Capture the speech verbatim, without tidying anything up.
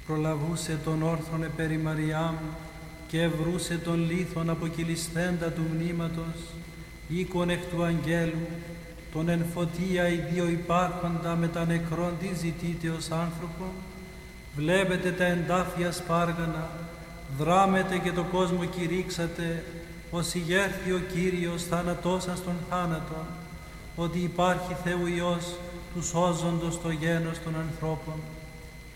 προλαβούσε τον όρθρον επέρι Μαριάμ και ευρούσε τον λίθον αποκυλισθέντα του μνήματος, οίκον εκ του αγγέλου, τον εν φωτία οι δύο υπάρχοντα με τα νεκρόν τι ζητείτε ως άνθρωπο, βλέπετε τα εντάφια σπάργανα, δράμετε και το κόσμο κηρύξατε, ως ηγέρθη ο Κύριος θανατώσας των θάνατων, ότι υπάρχει Θεού Υιός του σώζοντος το γένος των ανθρώπων.